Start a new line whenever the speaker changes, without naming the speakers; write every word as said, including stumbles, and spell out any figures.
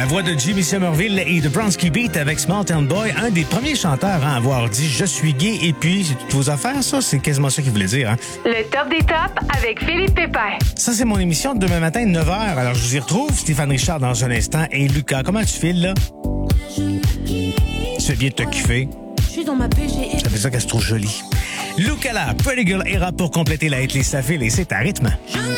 voix de Jimmy Somerville et de Bronski Beat avec Small Town Boy, un des premiers chanteurs à avoir dit « Je suis gay » et puis « C'est toutes vos affaires », ça, c'est quasiment ça qu'il voulait dire. Hein?
Le top des tops avec Philippe Pépin.
Ça, c'est mon émission de demain matin, neuf heures. Alors, je vous y retrouve, Stéphane Richard, dans un instant. Et Lucas, comment tu files, là? Tu fais bien de te kiffer.
Je suis dans ma P G E.
Ça fait ça qu'elle se trouve jolie. Lucas là, Pretty Girl Era pour compléter la hitlist à fil et c'est à rythme.
Je